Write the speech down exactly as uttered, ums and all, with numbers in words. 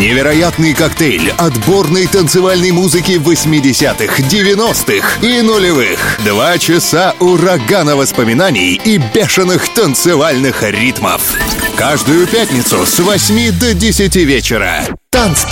Невероятный коктейль отборной танцевальной музыки восьмидесятых, девяностых и нулевых. Два часа урагана воспоминаний и бешеных танцевальных ритмов. Каждую пятницу с восьми до десяти вечера. Танцплан.